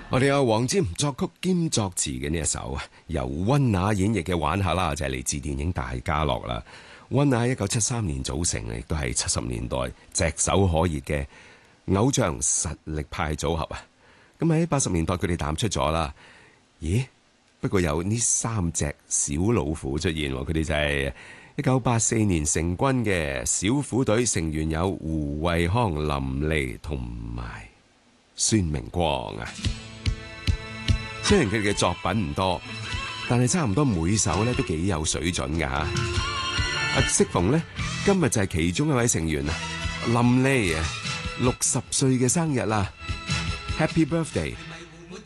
我哋有黃霑作曲兼作詞嘅呢一首啊，由溫拿演繹嘅玩下啦，就係嚟自電影《大家樂》啦。溫拿喺1973年組成，亦都係70年代炙手可熱嘅偶像實力派組合啊。咁喺80年代佢哋淡出咗啦。咦？不過有呢3隻小老虎出現，佢哋就係1984年成軍嘅小虎隊，成員有胡渭康、林莉同埋孫明光啊。雖然佢哋嘅作品唔多，但係差唔多每首咧都幾有水準噶。適逢呢，今日就係其中一位成員啊，林莉啊，60歲嘅生日啦 ，Happy Birthday！